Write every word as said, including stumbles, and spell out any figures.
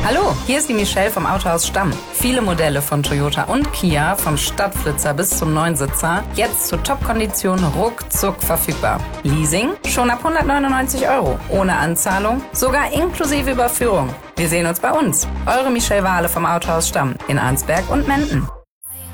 Hallo, hier ist die Michelle vom Autohaus Stamm. Viele Modelle von Toyota und Kia, vom Stadtflitzer bis zum Neunsitzer, jetzt zu Top-Konditionen ruckzuck verfügbar. Leasing schon ab hundertneunundneunzig Euro, ohne Anzahlung, sogar inklusive Überführung. Wir sehen uns bei uns. Eure Michelle Wahle vom Autohaus Stamm in Arnsberg und Menden.